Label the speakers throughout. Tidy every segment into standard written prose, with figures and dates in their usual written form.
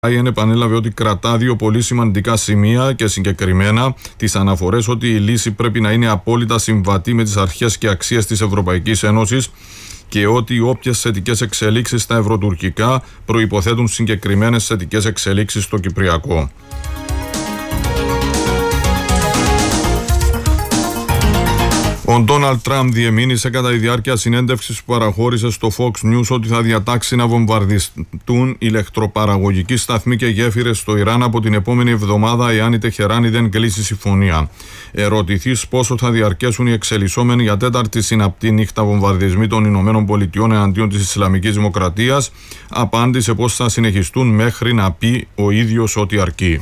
Speaker 1: επανέλαβε ότι κρατά δύο πολύ σημαντικά σημεία και συγκεκριμένα τις αναφορές ότι η λύση πρέπει να είναι απόλυτα συμβατή με τις αρχές και αξίες της Ευρωπαϊκής Ένωσης και ότι όποιες θετικές εξελίξεις στα ευρωτουρκικά προϋποθέτουν συγκεκριμένες θετικές εξελίξεις στο Κυπριακό. Ο Ντόναλντ Τραμπ διεμήνυσε κατά τη διάρκεια συνέντευξης που παραχώρησε στο Fox News ότι θα διατάξει να βομβαρδιστούν ηλεκτροπαραγωγικοί σταθμοί και γέφυρες στο Ιράν από την επόμενη εβδομάδα εάν η Τεχεράνη δεν κλείσει συμφωνία. Ερωτηθείς πόσο θα διαρκέσουν οι εξελισσόμενοι για τέταρτη συναπτή νύχτα βομβαρδισμοί των Ηνωμένων Πολιτειών εναντίον της Ισλαμικής Δημοκρατίας, απάντησε πως θα συνεχιστούν μέχρι να πει ο ίδιος ότι αρκεί.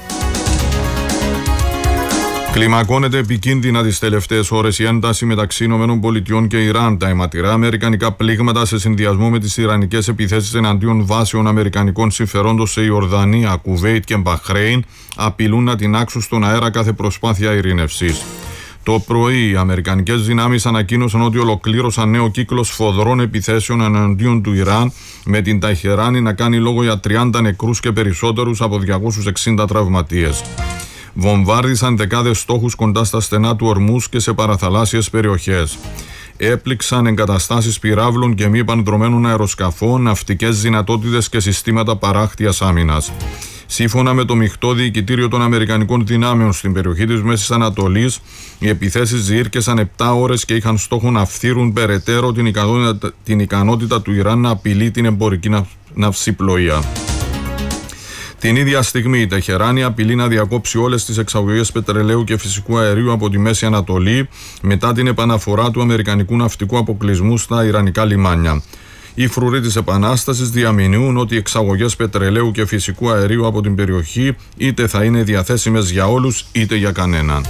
Speaker 1: Κλιμακώνεται επικίνδυνα τις τελευταίες ώρες η ένταση μεταξύ ΗΠΑ και Ιράν. Τα αιματηρά αμερικανικά πλήγματα σε συνδυασμό με τις ιρανικές επιθέσεις εναντίον βάσεων αμερικανικών συμφερόντων σε Ιορδανία, Κουβέιτ και Μπαχρέιν απειλούν να τινάξουν στον αέρα κάθε προσπάθεια ειρήνευσης. Το πρωί, οι αμερικανικές δυνάμεις ανακοίνωσαν ότι ολοκλήρωσαν νέο κύκλο σφοδρών επιθέσεων εναντίον του Ιράν, με την Τεχεράνη να κάνει λόγο για 30 νεκρούς και περισσότερους από 260 τραυματίες. Βομβάρδισαν δεκάδες στόχους κοντά στα στενά του Ορμούς και σε παραθαλάσσιες περιοχές. Έπληξαν εγκαταστάσεις πυράβλων και μη επανδρομένων αεροσκαφών, ναυτικές δυνατότητες και συστήματα παράκτειας άμυνας. Σύμφωνα με το μειχτό διοικητήριο των Αμερικανικών δυνάμεων στην περιοχή της Μέσης Ανατολής, οι επιθέσεις διήρκεσαν 7 ώρες και είχαν στόχο να φθείρουν περαιτέρω την ικανότητα του Ιράν να απειλεί την εμπορική ναυσιπλοεία. Την ίδια στιγμή η Τεχεράνη απειλεί να διακόψει όλες τις εξαγωγές πετρελαίου και φυσικού αερίου από τη Μέση Ανατολή μετά την επαναφορά του αμερικανικού ναυτικού αποκλεισμού στα ιρανικά λιμάνια. Οι φρουροί της Επανάστασης διαμηνύουν ότι οι εξαγωγές πετρελαίου και φυσικού αερίου από την περιοχή είτε θα είναι διαθέσιμες για όλους είτε για κανέναν.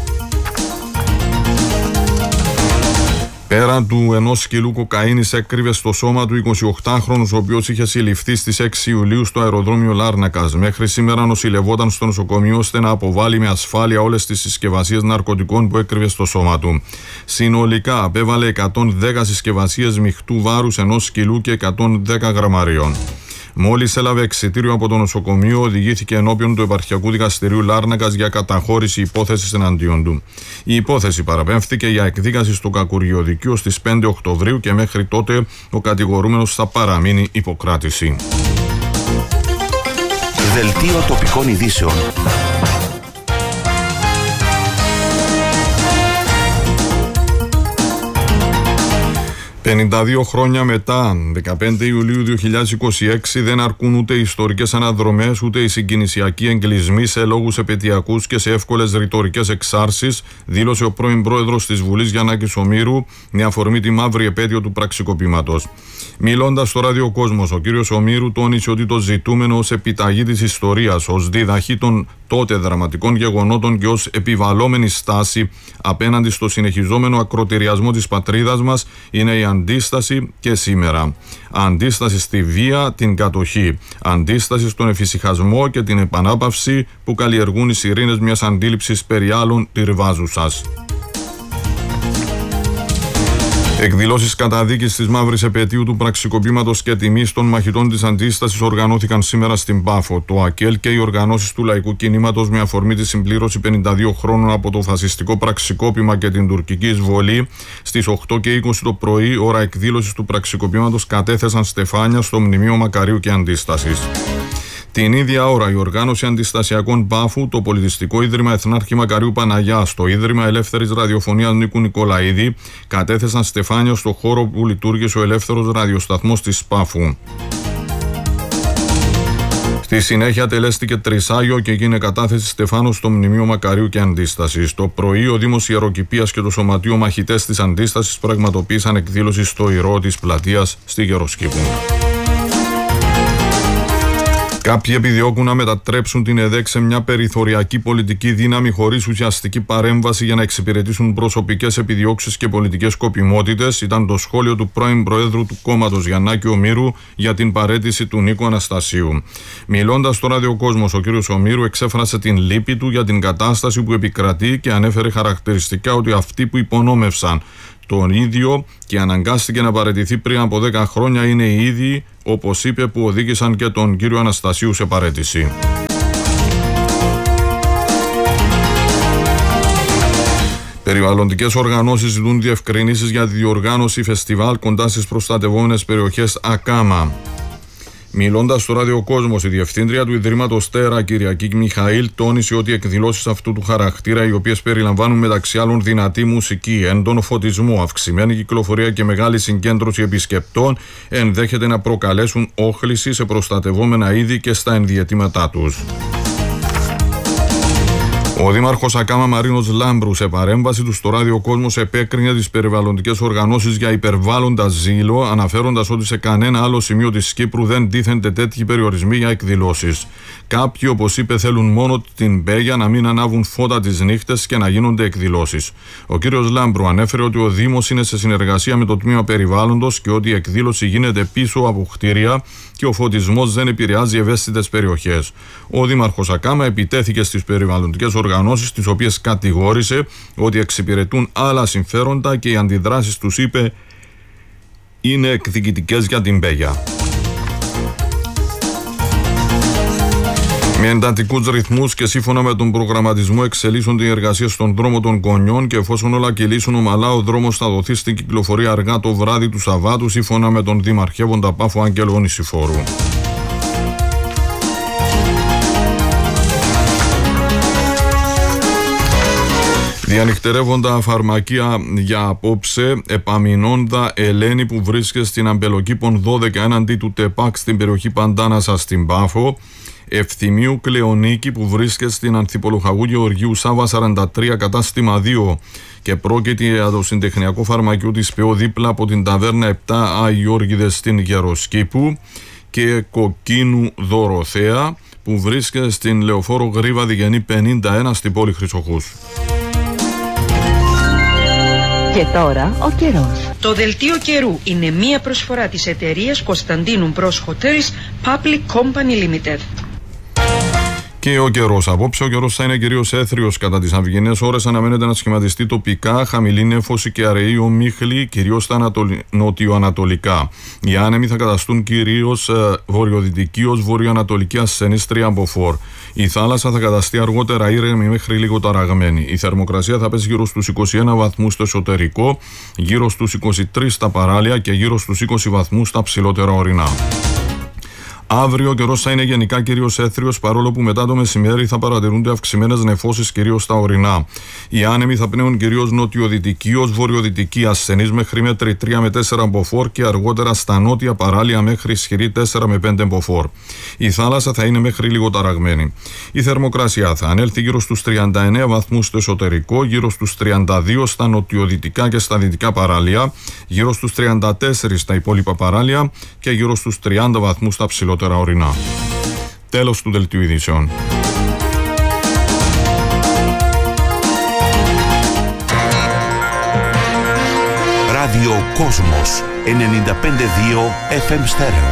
Speaker 1: Πέραν του ενός κιλού κοκαίνης έκρυβε στο σώμα του 28χρονος, ο οποίος είχε συλληφθεί στις 6 Ιουλίου στο αεροδρόμιο Λάρνακας. Μέχρι σήμερα νοσηλευόταν στο νοσοκομείο ώστε να αποβάλει με ασφάλεια όλες τις συσκευασίες ναρκωτικών που έκρυβε στο σώμα του. Συνολικά απέβαλε 110 συσκευασίες μειχτού βάρους 1 κιλού και 110 γραμμαρίων. Μόλις έλαβε εξιτήριο από το νοσοκομείο, οδηγήθηκε ενώπιον του Επαρχιακού Δικαστηρίου Λάρνακας για καταχώρηση υπόθεσης εναντίον του. Η υπόθεση παραπέμφθηκε για εκδίκαση στο Κακουργιοδικείο στις 5 Οκτωβρίου και μέχρι τότε ο κατηγορούμενος θα παραμείνει υποκράτηση.
Speaker 2: Δελτίο τοπικών ειδήσεων.
Speaker 1: 52 χρόνια μετά, 15 Ιουλίου 2026, δεν αρκούν ούτε οι ιστορικές αναδρομές ούτε οι συγκινησιακοί εγκλισμοί σε λόγους επαιτειακούς και σε εύκολες ρητορικές εξάρσεις, δήλωσε ο πρώην πρόεδρος της Βουλής Γιαννάκης Ομήρου με αφορμή τη μαύρη επέτειο του πραξικοπήματος. Μιλώντας στο Ράδιο Κόσμος, ο κύριος Ομήρου τόνισε ότι το ζητούμενο ως επιταγή της ιστορίας, ως διδαχή των τότε δραματικών γεγονότων και ως επιβαλόμενη στάση απέναντι στο συνεχιζόμενο ακροτηριασμό της πατρίδας μας είναι η αντίσταση και σήμερα. Αντίσταση στη βία, την κατοχή. Αντίσταση στον εφησυχασμό και την επανάπαυση που καλλιεργούν οι σιρήνες μιας αντίληψης περί άλλων τυρβάζουσας. Εκδηλώσεις καταδίκης της μαύρης επετείου του πραξικοπήματος και τιμής των μαχητών της αντίστασης οργανώθηκαν σήμερα στην Πάφο. Το ΑΚΕΛ και οι οργανώσεις του λαϊκού κινήματος, με αφορμή τη συμπλήρωση 52 χρόνων από το φασιστικό πραξικόπημα και την τουρκική εισβολή, στις 8:20 το πρωί, ώρα εκδήλωσης του πραξικοπήματος, κατέθεσαν στεφάνια στο μνημείο Μακαρίου και Αντίστασης. Την ίδια ώρα, η Οργάνωση Αντιστασιακών Πάφου, το Πολιτιστικό Ίδρυμα Εθνάρχη Μακαρίου Παναγιάς, το Ίδρυμα Ελεύθερης Ραδιοφωνίας Νίκου Νικολαίδη κατέθεσαν στεφάνια στο χώρο που λειτουργήσε ο ελεύθερος ραδιοσταθμός της Πάφου. Στη συνέχεια τελέστηκε τρισάγιο και έγινε κατάθεση στεφάνου στο Μνημείο Μακαρίου και Αντίστασης. Το πρωί, ο Δήμος Ιεροκηπείας και το Σωματείο Μαχητές της Αντίστασης πραγματοποίησαν εκδήλωση στο Ηρώ της Πλατείας στη Γεροσκήπου. Κάποιοι επιδιώκουν να μετατρέψουν την ΕΔΕΚ σε μια περιθωριακή πολιτική δύναμη χωρίς ουσιαστική παρέμβαση για να εξυπηρετήσουν προσωπικές επιδιώξεις και πολιτικές σκοπιμότητες, ήταν το σχόλιο του πρώην Προέδρου του κόμματος Γιαννάκη Ομήρου για την παραίτηση του Νίκου Αναστασίου. Μιλώντας στο Ράδιο Κόσμος, ο κ. Ομήρου εξέφρασε την λύπη του για την κατάσταση που επικρατεί και ανέφερε χαρακτηριστικά ότι αυτοί που υπονόμευσαν τον ίδιο και αναγκάστηκε να παραιτηθεί πριν από 10 χρόνια είναι οι ίδιοι, όπως είπε, που οδήγησαν και τον κύριο Αναστασίου σε παραίτηση. Περιβαλλοντικές οργανώσεις ζητούν διευκρινήσεις για τη διοργάνωση φεστιβάλ κοντά στις προστατευόμενες περιοχές Ακάμα. Μιλώντας στο Ράδιο Κόσμος, η διευθύντρια του Ιδρύματος Τέρα, Κυριακή Μιχαήλ, τόνισε ότι οι εκδηλώσεις αυτού του χαρακτήρα, οι οποίες περιλαμβάνουν μεταξύ άλλων δυνατή μουσική, έντονο φωτισμό, αυξημένη κυκλοφορία και μεγάλη συγκέντρωση επισκεπτών, ενδέχεται να προκαλέσουν όχληση σε προστατευόμενα είδη και στα ενδιαιτήματά τους. Ο Δήμαρχος Ακάμα Μαρίνος Λάμπρου, σε παρέμβαση του στο Ράδιο Κόσμος, επέκρινε τις περιβαλλοντικές οργανώσεις για υπερβάλλοντα ζήλο, αναφέροντας ότι σε κανένα άλλο σημείο της Κύπρου δεν τίθενται τέτοιοι περιορισμοί για εκδηλώσεις. Κάποιοι, όπως είπε, θέλουν μόνο την Πέγια, να μην ανάβουν φώτα τις νύχτες και να γίνονται εκδηλώσεις. Ο κύριος Λάμπρου ανέφερε ότι ο Δήμος είναι σε συνεργασία με το Τμήμα Περιβάλλοντος και ότι η εκδήλωση γίνεται πίσω από κτίρια και ο φωτισμός δεν επηρεάζει ευαίσθητες περιοχές. Ο Δήμαρχος Ακάμα επιτέθηκε στις περιβαλλοντικές οργανώσεις, τις οποίες κατηγόρησε ότι εξυπηρετούν άλλα συμφέροντα και οι αντιδράσεις τους, είπε, είναι εκδικητικές για την Πέγια. Με εντατικούς ρυθμούς και σύμφωνα με τον προγραμματισμό εξελίσσονται οι εργασίες στον δρόμο των Κονιών και εφόσον όλα κυλήσουν ομαλά, ο δρόμος θα δοθεί στην κυκλοφορία αργά το βράδυ του Σαββάτου, σύμφωνα με τον Δημαρχεύοντα Πάφο Άγγελο Νησιφόρου. Διανυχτερεύοντα φαρμακεία για απόψε, Επαμεινώντα Ελένη που βρίσκεται στην Αμπελοκήπων 12 έναντι του ΤΕΠΑΚ στην περιοχή Παντάνασα στην Πάφο, Ευθυμίου Κλεονίκη που βρίσκεται στην Ανθιπολοχαγού Γεωργίου Σάβα 43 κατάστημα 2 και πρόκειται για το συντεχνιακό φαρμακείο της ΠΕΟ δίπλα από την ταβέρνα 7 Αγιώργιδες στην Γεροσκήπου και Κοκκίνου Δωροθέα που βρίσκεται στην Λεωφόρο Γρίβα Διγενή 51 στην πόλη Χρυσοχούς.
Speaker 3: Και τώρα ο καιρός.
Speaker 4: Το δελτίο καιρού είναι μία προσφορά της εταιρείας Κωνσταντίνου Bros Hotels Public Company Limited.
Speaker 1: Και ο καιρός. Απόψε ο καιρός θα είναι κυρίως έθριος. Κατά τις αυγινές ώρες αναμένεται να σχηματιστεί τοπικά χαμηλή νέφωση και αραιή ομίχλη, κυρίως στα νοτιοανατολικά. Οι άνεμοι θα καταστούν κυρίως βορειοδυτική ως βορειοανατολική ασθενής τριαμποφόρ. Η θάλασσα θα καταστεί αργότερα ήρεμη μέχρι λίγο ταραγμένη. Η θερμοκρασία θα πέσει γύρω στους 21 βαθμούς στο εσωτερικό, γύρω στους 23 στα παράλια και γύρω στους 20 βαθμούς στα ψηλότερα ορεινά. Αύριο ο καιρός θα είναι γενικά κυρίως έθριος, παρόλο που μετά το μεσημέρι θα παρατηρούνται αυξημένες νεφώσεις κυρίως στα ορεινά. Οι άνεμοι θα πνέουν κυρίως νοτιοδυτική ως βορειοδυτική ασθενής μέχρι μέτρη 3 με 4 μποφόρ και αργότερα στα νότια παράλια μέχρι ισχυρή 4 με 5 μποφόρ. Η θάλασσα θα είναι μέχρι λίγο ταραγμένη. Η θερμοκρασία θα ανέλθει γύρω στους 39 βαθμούς στο εσωτερικό, γύρω στους 32 στα νοτιοδυτικά και στα δυτικά παράλια, γύρω στους 34 στα υπόλοιπα παράλια και γύρω στους 30 βαθμούς στα ψηλότερα ορεινά. Τέλος του δελτίου ειδήσεων.
Speaker 2: Ράδιο Κόσμος 95,2 FM στέρεο.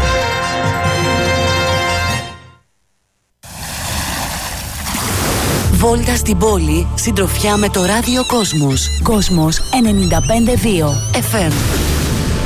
Speaker 3: Βόλτα στην πόλη, συντροφιά με το Ράδιο Κόσμος. Κόσμος 95,2 FM.